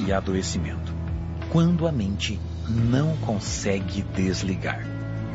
e adoecimento, quando a mente não consegue desligar.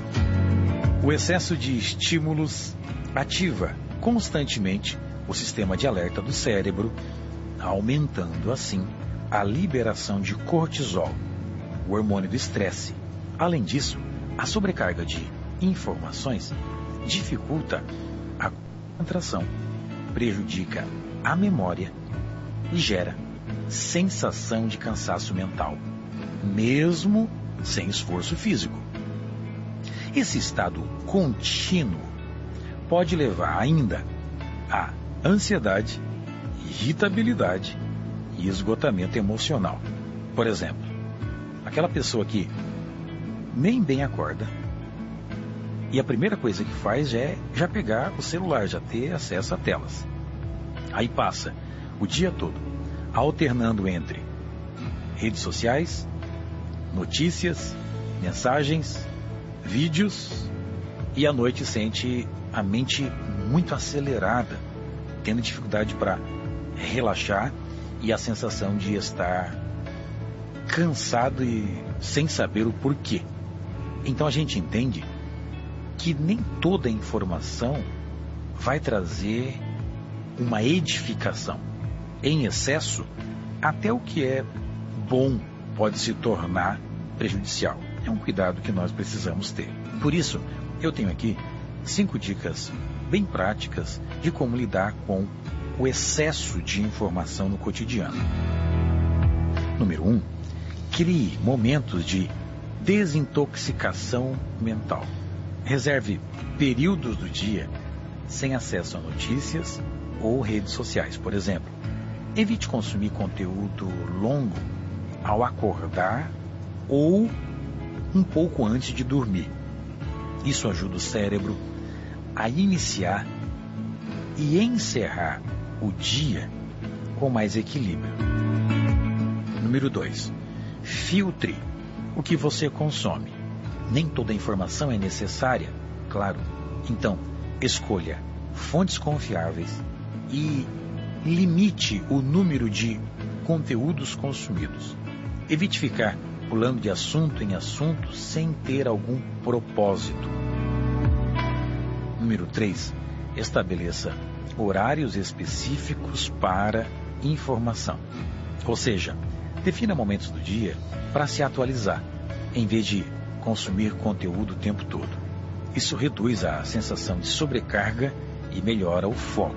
O excesso de estímulos ativa constantemente o sistema de alerta do cérebro, aumentando assim a liberação de cortisol, o hormônio do estresse. Além disso, a sobrecarga de informações dificulta a concentração, prejudica a memória e gera sensação de cansaço mental, mesmo sem esforço físico. Esse estado contínuo pode levar ainda a ansiedade, irritabilidade e esgotamento emocional. Por exemplo, aquela pessoa que nem bem acorda e a primeira coisa que faz é já pegar o celular, já ter acesso a telas. Aí passa o dia todo alternando entre redes sociais, notícias, mensagens, vídeos, e à noite sente a mente muito acelerada, tendo dificuldade para relaxar e a sensação de estar cansado e sem saber o porquê. Então a gente entende que nem toda informação vai trazer uma edificação. Em excesso, até o que é bom pode se tornar prejudicial. É um cuidado que nós precisamos ter. Por isso, eu tenho aqui 5 dicas bem práticas de como lidar com o excesso de informação no cotidiano. Número 1. Crie momentos de desintoxicação mental. Reserve períodos do dia sem acesso a notícias ou redes sociais, por exemplo. Evite consumir conteúdo longo ao acordar ou um pouco antes de dormir. Isso ajuda o cérebro a iniciar e encerrar o dia com mais equilíbrio. Número 2. Filtre o que você consome. Nem toda informação é necessária, claro. Então, escolha fontes confiáveis e limite o número de conteúdos consumidos. Evite ficar pulando de assunto em assunto sem ter algum propósito. Número 3. Estabeleça horários específicos para informação. Ou seja, defina momentos do dia para se atualizar, em vez de consumir conteúdo o tempo todo. Isso reduz a sensação de sobrecarga e melhora o foco.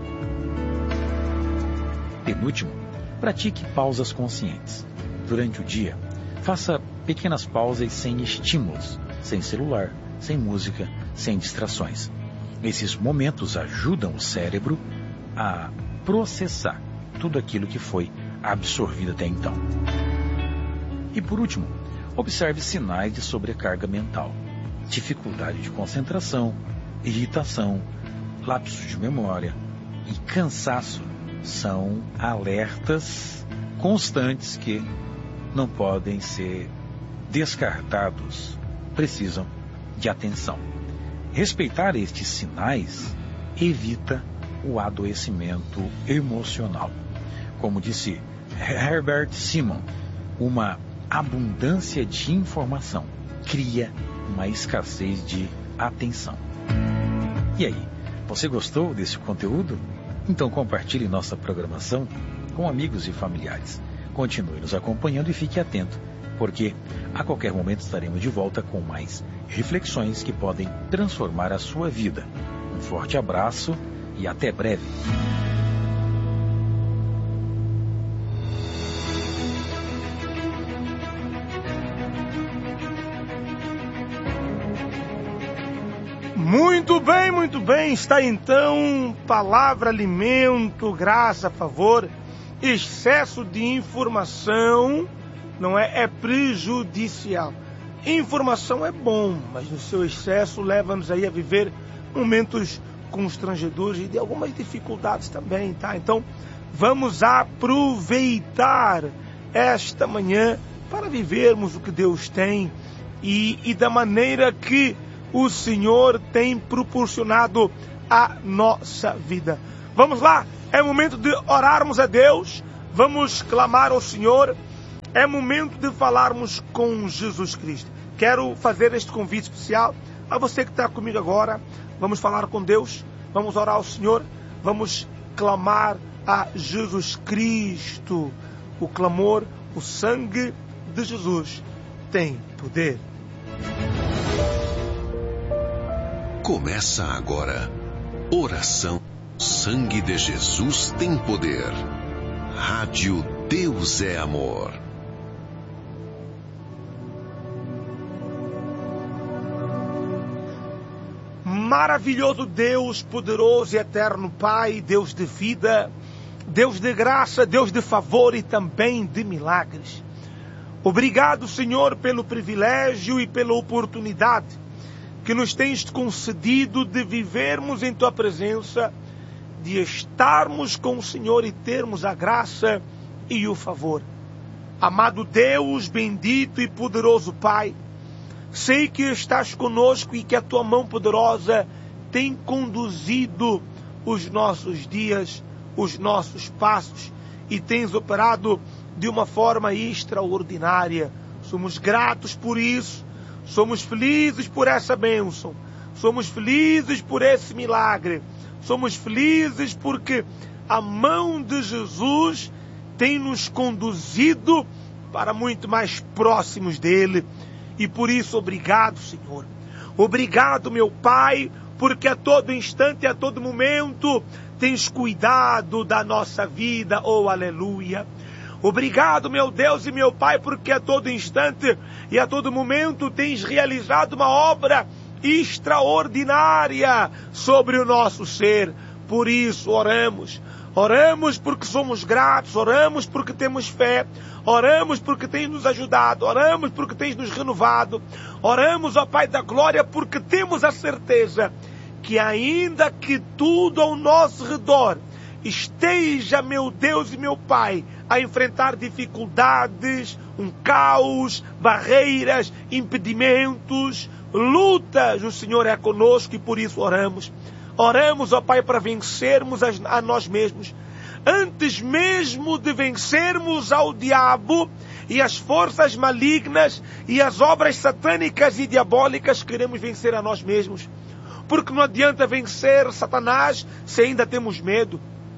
Penúltimo, pratique pausas conscientes. Durante o dia, faça pequenas pausas sem estímulos, sem celular, sem música, sem distrações. Esses momentos ajudam o cérebro a processar tudo aquilo que foi absorvido até então. E por último, observe sinais de sobrecarga mental, dificuldade de concentração, irritação, lapsos de memória e cansaço. São alertas constantes que não podem ser descartados, precisam de atenção. Respeitar estes sinais evita o adoecimento emocional. Como disse Herbert Simon, uma abundância de informação cria uma escassez de atenção. E aí, você gostou desse conteúdo? Então compartilhe nossa programação com amigos e familiares. Continue nos acompanhando e fique atento, porque a qualquer momento estaremos de volta com mais reflexões que podem transformar a sua vida. Um forte abraço e até breve. Muito bem, está então palavra, alimento, graça, favor. Excesso de informação não é prejudicial. Informação é bom, mas no seu excesso leva-nos aí a viver momentos constrangedores e de algumas dificuldades também, tá? Então, vamos aproveitar esta manhã para vivermos o que Deus tem e da maneira que o Senhor tem proporcionado a nossa vida. Vamos lá, é momento de orarmos a Deus, vamos clamar ao Senhor é momento de falarmos com Jesus Cristo. Quero fazer este convite especial a você que está comigo agora. Vamos falar com Deus, vamos orar ao Senhor, vamos clamar a Jesus Cristo. O clamor, o sangue de Jesus tem poder. Começa agora. Oração. Sangue de Jesus tem poder. Rádio Deus é Amor. Maravilhoso Deus, poderoso e eterno Pai, Deus de vida, Deus de graça, Deus de favor e também de milagres. Obrigado, Senhor, pelo privilégio e pela oportunidade que nos tens concedido de vivermos em Tua presença, de estarmos com o Senhor e termos a graça e o favor. Amado Deus, bendito e poderoso Pai, sei que estás conosco e que a Tua mão poderosa tem conduzido os nossos dias, os nossos passos, e tens operado de uma forma extraordinária. Somos gratos por isso, somos felizes por essa bênção, somos felizes por esse milagre, somos felizes porque a mão de Jesus tem nos conduzido para muito mais próximos dele. E por isso, obrigado, Senhor. Obrigado, meu Pai, porque a todo instante, a todo momento, tens cuidado da nossa vida. Oh, aleluia. Obrigado, meu Deus e meu Pai, porque a todo instante e a todo momento tens realizado uma obra extraordinária sobre o nosso ser. Por isso, oramos. Oramos porque somos gratos, oramos porque temos fé, oramos porque tens nos ajudado, oramos porque tens nos renovado, oramos, ó Pai da Glória, porque temos a certeza que ainda que tudo ao nosso redor esteja, meu Deus e meu Pai, a enfrentar dificuldades, um caos, barreiras, impedimentos, lutas, o Senhor é conosco e por isso oramos. Oramos, ó Pai, para vencermos a nós mesmos. Antes mesmo de vencermos ao diabo e as forças malignas e as obras satânicas e diabólicas, queremos vencer a nós mesmos. Porque não adianta vencer Satanás se ainda temos medo.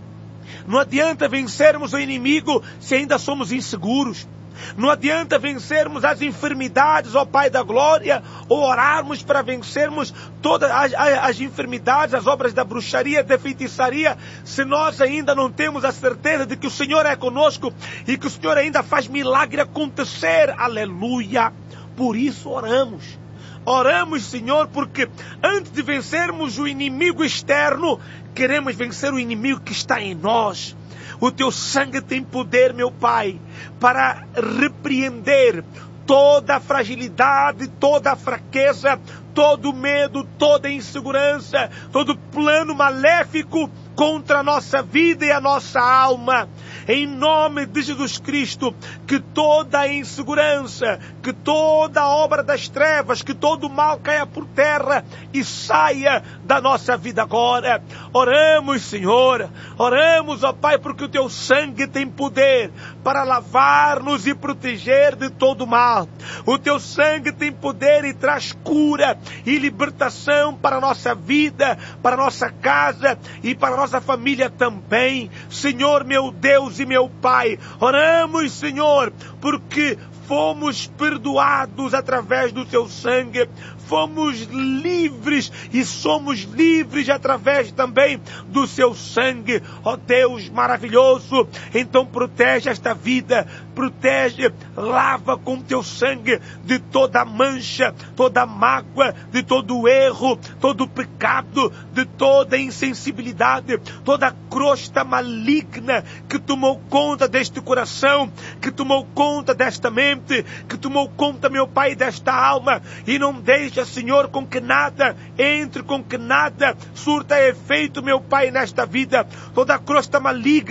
Não adianta vencermos o inimigo se ainda somos inseguros. Não adianta vencermos as enfermidades, ó Pai da Glória, ou orarmos para vencermos todas as enfermidades, as obras da bruxaria, da feitiçaria, se nós ainda não temos a certeza de que o Senhor é conosco e que o Senhor ainda faz milagre acontecer. Aleluia! Por isso oramos. Oramos, Senhor, porque antes de vencermos o inimigo externo, queremos vencer o inimigo que está em nós. O Teu sangue tem poder, meu Pai, para repreender toda a fragilidade, toda a fraqueza, todo o medo, toda a insegurança, todo plano maléfico contra a nossa vida e a nossa alma. Em nome de Jesus Cristo, que toda a insegurança, que toda a obra das trevas, que todo o mal caia por terra e saia da nossa vida agora. Oramos, Senhor, oramos, ó Pai, porque o Teu sangue tem poder para lavar-nos e proteger de todo o mal. O Teu sangue tem poder e traz cura e libertação para a nossa vida, para a nossa casa e para a nossa família também. Senhor, meu Deus e meu Pai, oramos, Senhor, porque fomos perdoados através do Teu sangue, fomos livres e somos livres através também do Seu sangue. Ó Deus maravilhoso, então protege esta vida, protege, lava com Teu sangue de toda mancha, toda mágoa, de todo erro, todo pecado, de toda insensibilidade, toda crosta maligna que tomou conta deste coração, que tomou conta desta mente, que tomou conta, meu Pai, desta alma, e não deixa, Senhor, com que nada entre, com que nada surta efeito, meu Pai, nesta vida. Toda crosta maligna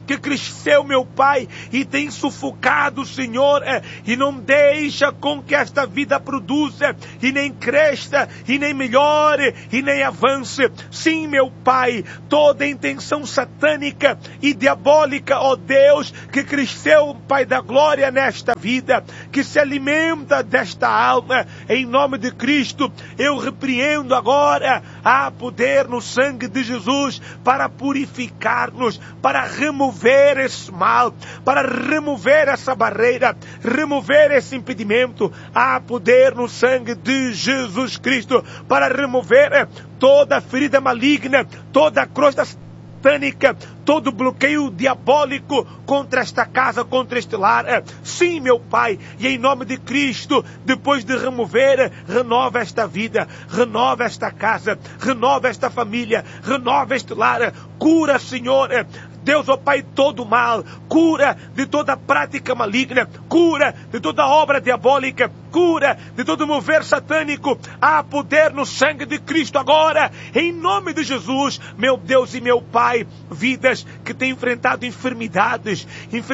que cresceu, meu Pai, e tem sufocado, Senhor, e não deixa com que esta vida produza, e nem cresça, e nem melhore, e nem avance. Sim, meu Pai, toda intenção satânica e diabólica, ó Deus, que cresceu, Pai da glória, nesta vida, que se alimenta desta alma, em nome de Cristo, eu repreendo agora. Há poder no sangue de Jesus para purificar-nos, para remover esse mal, para remover essa barreira, remover esse impedimento. Há poder no sangue de Jesus Cristo para remover toda ferida maligna, toda crosta satânica, todo bloqueio diabólico contra esta casa, contra este lar. Sim, meu Pai, e em nome de Cristo, depois de remover, renova esta vida, renova esta casa, renova esta família, renova este lar. Cura, Senhor, Deus, ó Pai, todo mal, cura de toda prática maligna, cura de toda obra diabólica, cura de todo mover satânico. Há poder no sangue de Cristo agora, em nome de Jesus, meu Deus e meu Pai. Vidas que têm enfrentado enfermidades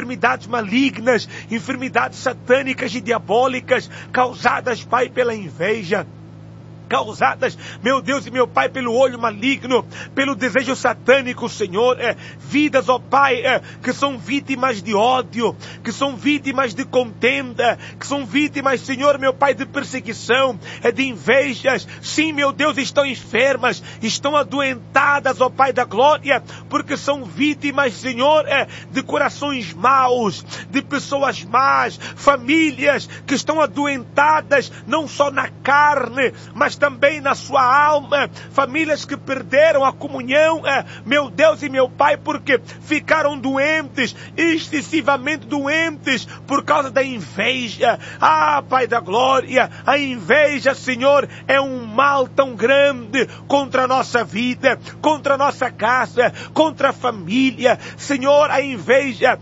malignas, enfermidades satânicas e diabólicas, causadas, Pai, pela inveja, causadas, meu Deus e meu Pai, pelo olho maligno, pelo desejo satânico, Senhor. Vidas, ó Pai, que são vítimas de ódio, que são vítimas de contenda, que são vítimas, Senhor, meu Pai, de perseguição, de invejas. Sim, meu Deus, estão enfermas, estão adoentadas, ó Pai da glória, porque são vítimas, Senhor, de corações maus, de pessoas más, famílias que estão adoentadas, não só na carne, mas também na sua alma, famílias que perderam a comunhão, meu Deus e meu Pai, porque ficaram doentes, excessivamente doentes, por causa da inveja. Ah, Pai da glória, a inveja, Senhor, é um mal tão grande contra a nossa vida, contra a nossa casa, contra a família. Senhor, a inveja,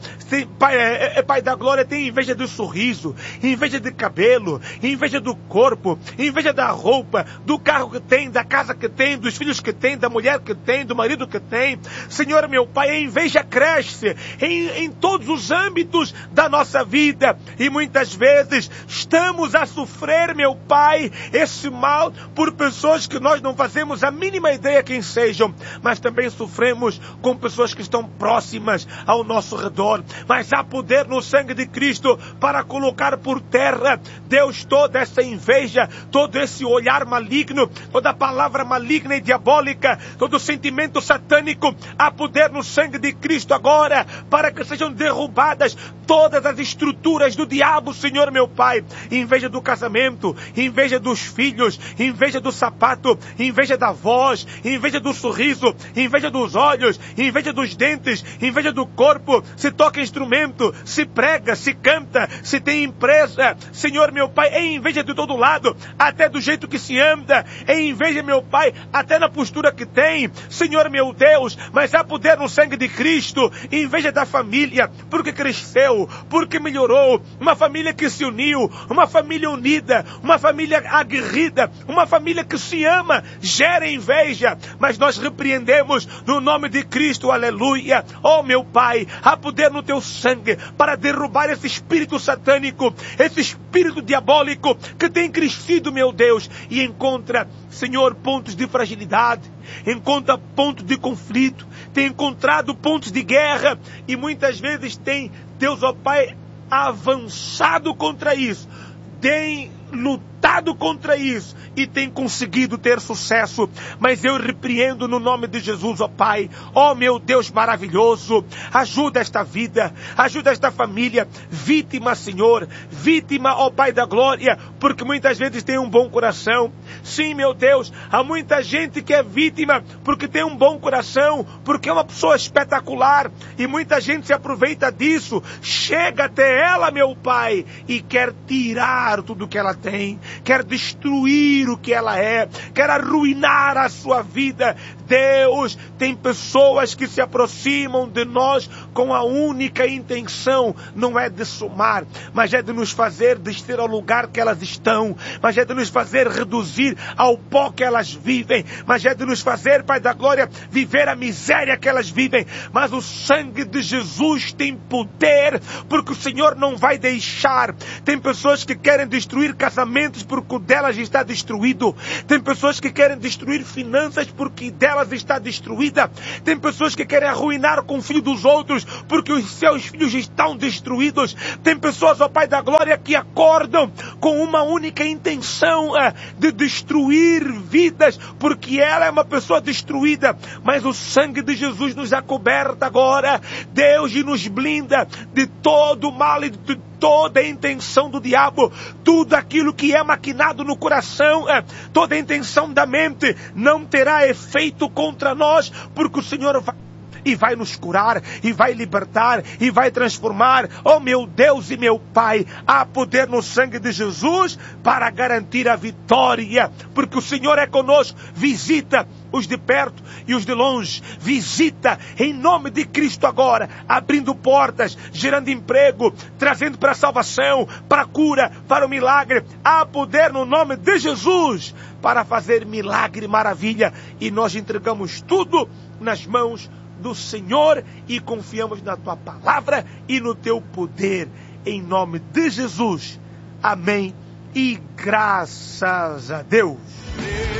Pai da glória, tem inveja do sorriso, inveja de cabelo, inveja do corpo, inveja da roupa, do carro que tem, da casa que tem, dos filhos que tem, da mulher que tem, do marido que tem. Senhor, meu Pai, a inveja cresce em todos os âmbitos da nossa vida, e muitas vezes estamos a sofrer, meu Pai, esse mal por pessoas que nós não fazemos a mínima ideia quem sejam, mas também sofremos com pessoas que estão próximas ao nosso redor. Mas há poder no sangue de Cristo para colocar por terra, Deus, toda essa inveja, todo esse olhar maligno, toda palavra maligna e diabólica, todo sentimento satânico. Há poder no sangue de Cristo agora para que sejam derrubadas todas as estruturas do diabo, Senhor, meu Pai. Inveja do casamento, inveja dos filhos, inveja do sapato, inveja da voz, inveja do sorriso, inveja dos olhos, inveja dos dentes, inveja do corpo. Se toca instrumento, se prega, se canta, se tem empresa, Senhor, meu Pai, é inveja de todo lado, até do jeito que se anda, é inveja, meu Pai, até na postura que tem, Senhor, meu Deus. Mas há poder no sangue de Cristo. Inveja da família, porque cresceu, porque melhorou, uma família que se uniu, uma família unida, uma família aguerrida, uma família que se ama, gera inveja, mas nós repreendemos no nome de Cristo, aleluia. Oh, meu Pai, há poder no teu sangue para derrubar esse espírito satânico, esse espírito diabólico que tem crescido, meu Deus, e encontra, Senhor, pontos de fragilidade, encontra pontos de conflito, tem encontrado pontos de guerra, e muitas vezes tem, Deus, ó Pai, avançado contra isso, tem lutado contra isso e tem conseguido ter sucesso. Mas eu repreendo no nome de Jesus, ó Pai. Ó meu Deus maravilhoso, ajuda esta vida, ajuda esta família, vítima, Senhor, vítima, ó Pai da glória, porque muitas vezes tem um bom coração. Sim, meu Deus, há muita gente que é vítima porque tem um bom coração, porque é uma pessoa espetacular, e muita gente se aproveita disso, chega até ela, meu Pai, e quer tirar tudo que ela tem, quer destruir o que ela é, quer arruinar a sua vida. Deus, tem pessoas que se aproximam de nós com a única intenção, não é de somar, mas é de nos fazer descer ao lugar que elas estão, mas é de nos fazer reduzir ao pó que elas vivem, mas é de nos fazer, Pai da glória, viver a miséria que elas vivem. Mas o sangue de Jesus tem poder, porque o Senhor não vai deixar. Tem pessoas que querem destruir casamentos porque o delas está destruído. Tem pessoas que querem destruir finanças porque delas está destruída. Tem pessoas que querem arruinar com o filho dos outros porque os seus filhos estão destruídos. Tem pessoas, ó Pai da glória, que acordam com uma única intenção de destruir vidas, porque ela é uma pessoa destruída. Mas o sangue de Jesus nos acoberta agora. Deus nos blinda de todo o mal e de toda a intenção do diabo. Tudo aquilo que é maquinado no coração, toda a intenção da mente, não terá efeito contra nós, porque o Senhor vai nos curar, e vai libertar, e vai transformar. Oh meu Deus e meu Pai, há poder no sangue de Jesus para garantir a vitória, porque o Senhor é conosco. Visita os de perto e os de longe. Visita em nome de Cristo agora, abrindo portas, gerando emprego, trazendo para a salvação, para a cura, para o milagre. Há poder no nome de Jesus para fazer milagre, maravilha, e nós entregamos tudo nas mãos do Senhor e confiamos na Tua palavra e no Teu poder, em nome de Jesus. Amém e graças a Deus.